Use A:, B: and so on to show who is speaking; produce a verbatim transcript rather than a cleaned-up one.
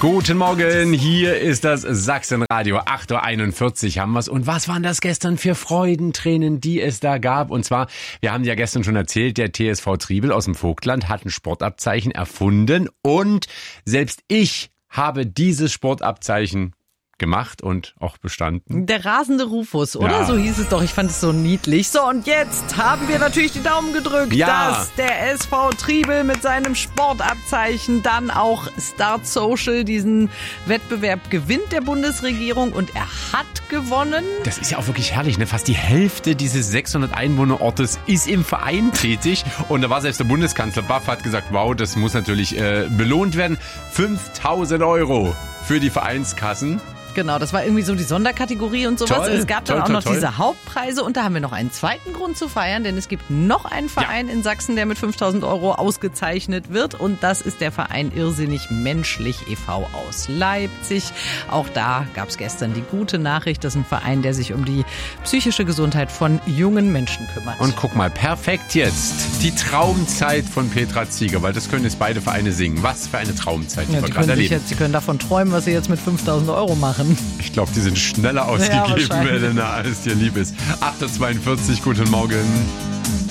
A: Guten Morgen, hier ist das Sachsenradio. acht Uhr einundvierzig haben wir's. Und was waren das gestern für Freudentränen, die es da gab? Und zwar, wir haben ja gestern schon erzählt, der T S V Triebel aus dem Vogtland hat ein Sportabzeichen erfunden. Und selbst ich habe dieses Sportabzeichen gemacht und auch bestanden.
B: Der rasende Rufus, oder?
A: Ja.
B: So hieß es doch. Ich fand es so niedlich. So, und jetzt haben wir natürlich die Daumen gedrückt,
A: Ja.
B: dass der S V Triebel mit seinem Sportabzeichen dann auch Start Social diesen Wettbewerb gewinnt der Bundesregierung, und er hat gewonnen.
A: Das ist ja auch wirklich herrlich, ne? Fast die Hälfte dieses sechshundert Einwohnerortes ist im Verein tätig. Und da war selbst der Bundeskanzler Baff, hat gesagt, wow, das muss natürlich äh, belohnt werden. fünftausend Euro für die Vereinskassen.
B: Genau, das war irgendwie so die Sonderkategorie und sowas.
A: Toll,
B: es gab dann
A: toll,
B: auch
A: toll,
B: noch
A: toll.
B: diese Hauptpreise, und da haben wir noch einen zweiten Grund zu feiern, denn es gibt noch einen Verein in Sachsen, der mit fünftausend Euro ausgezeichnet wird, und das ist der Verein Irrsinnig Menschlich e V aus Leipzig. Auch da gab es gestern die gute Nachricht, das ist ein Verein, der sich um die psychische Gesundheit von jungen Menschen kümmert.
A: Und guck mal, perfekt jetzt. Die Traumzeit von Petra Zieger, weil das können jetzt beide Vereine singen. Was für eine Traumzeit, die
B: ja,
A: wir
B: die
A: gerade
B: können sich
A: erleben.
B: jetzt, Sie können davon träumen, was sie jetzt mit fünftausend Euro machen.
A: Ich glaube, die sind schneller ausgegeben,
B: wahrscheinlich.
A: Elena, als dir lieb ist. acht Uhr zweiundvierzig, guten Morgen.